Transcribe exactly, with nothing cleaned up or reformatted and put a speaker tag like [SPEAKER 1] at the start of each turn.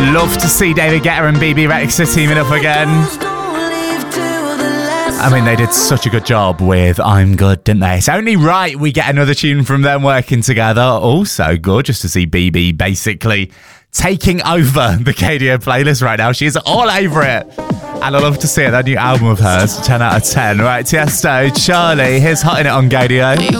[SPEAKER 1] Love to see David Guetta and B B Rexa teaming up again. I mean, they did such a good job with I'm Good, didn't they? It's only right we get another tune from them working together. Also good just to see B B basically taking over the K D O playlist right now. She is all over it. And I love to see it. That new album of hers, ten out of ten. Right, Tiesto, Charlie, here's Hot In It on K D O.